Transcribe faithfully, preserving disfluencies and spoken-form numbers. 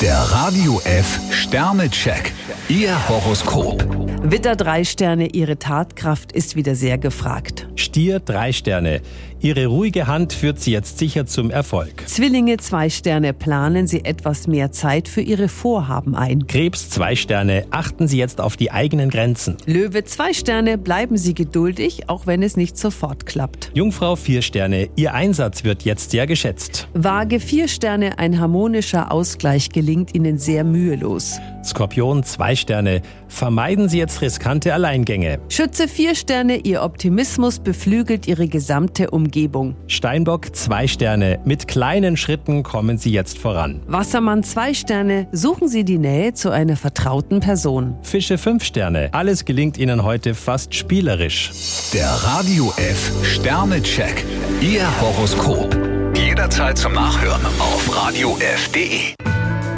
Der Radio F Sternecheck. Ihr Horoskop. Widder drei Sterne, Ihre Tatkraft ist wieder sehr gefragt. Stier drei Sterne. Ihre ruhige Hand führt Sie jetzt sicher zum Erfolg. Zwillinge zwei Sterne, planen Sie etwas mehr Zeit für Ihre Vorhaben ein. Krebs zwei Sterne. Achten Sie jetzt auf die eigenen Grenzen. Löwe zwei Sterne, bleiben Sie geduldig, auch wenn es nicht sofort klappt. Jungfrau vier Sterne. Ihr Einsatz wird jetzt sehr geschätzt. Waage vier Sterne, ein harmonischer Ausgleich gelingt Ihnen sehr mühelos. Skorpion zwei Sterne. Vermeiden Sie jetzt riskante Alleingänge. Schütze vier Sterne, Ihr Optimismus beflügelt Ihre gesamte Umgebung. Steinbock zwei Sterne. Mit kleinen Schritten kommen Sie jetzt voran. Wassermann zwei Sterne, suchen Sie die Nähe zu einer vertrauten Person. Fische fünf Sterne. Alles gelingt Ihnen heute fast spielerisch. Der Radio F Sternecheck. Ihr Horoskop. Jederzeit zum Nachhören auf radio f punkt de.